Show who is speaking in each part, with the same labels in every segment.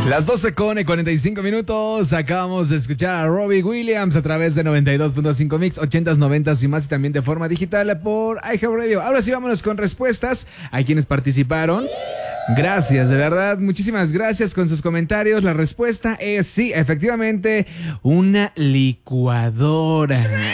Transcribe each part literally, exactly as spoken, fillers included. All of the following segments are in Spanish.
Speaker 1: Las doce con cuarenta y cinco minutos. Acabamos de escuchar a Robbie Williams a través de noventa y dos punto cinco Mix, ochentas, noventas y más, y también de forma digital por iHeartRadio. Ahora sí, vámonos con respuestas. Hay quienes participaron. Gracias, de verdad, muchísimas gracias con sus comentarios. La respuesta es sí, efectivamente, una licuadora.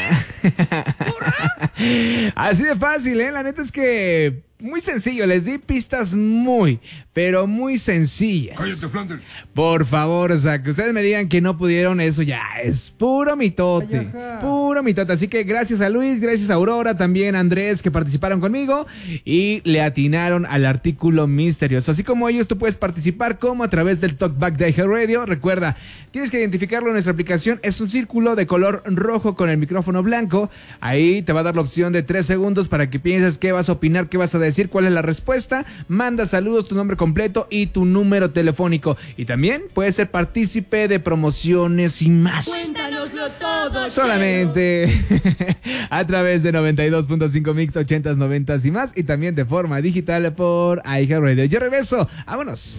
Speaker 1: Así de fácil, ¿eh? La neta es que muy sencillo, les di pistas muy, pero muy sencillas.
Speaker 2: Cállate, Flanders.
Speaker 1: Por favor, o sea, que ustedes me digan que no pudieron, eso ya es puro mitote. Ay, puro mitote. Así que gracias a Luis, gracias a Aurora, también a Andrés, que participaron conmigo y le atinaron al artículo misterioso. Así como ellos, tú puedes participar como a través del Talkback de iHeartRadio. Recuerda, tienes que identificarlo en nuestra aplicación. Es un círculo de color rojo con el micrófono blanco. Ahí te va a dar la opción de tres segundos para que pienses qué vas a opinar, qué vas a decir, cuál es la respuesta. Manda saludos, tu nombre completo y tu número telefónico. Y también puedes ser partícipe de promociones y más.
Speaker 3: Cuéntanoslo todo.
Speaker 1: Solamente a través de noventa y dos punto cinco Mix, ochentas, noventas y más. Y también de forma digital por iHeartRadio. Yo regreso. Vámonos.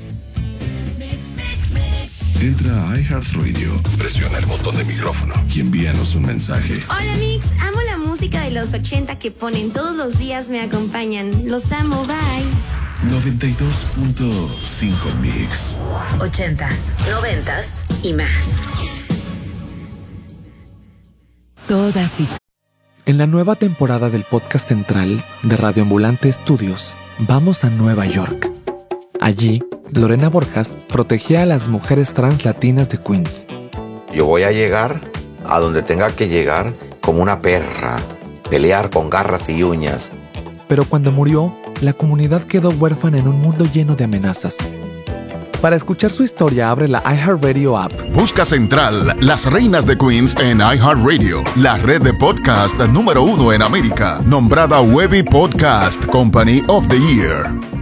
Speaker 2: Entra a iHeartRadio, presiona el botón de micrófono y envíanos un mensaje.
Speaker 3: Hola Mix, amo la música de los ochenta que ponen todos los días, me acompañan. Los amo, bye.
Speaker 2: noventa y dos punto cinco Mix.
Speaker 4: Ochentas, noventas y más.
Speaker 5: Todas y... En la nueva temporada del podcast central de Radio Ambulante Estudios, vamos a Nueva York. Allí, Lorena Borjas protegía a las mujeres trans latinas de Queens.
Speaker 6: Yo voy a llegar a donde tenga que llegar como una perra, pelear con garras y uñas.
Speaker 5: Pero cuando murió, la comunidad quedó huérfana en un mundo lleno de amenazas. Para escuchar su historia, abre la iHeartRadio app.
Speaker 7: Busca Central, las reinas de Queens en iHeartRadio, la red de podcast número uno en América, nombrada Webby Podcast Company of the Year.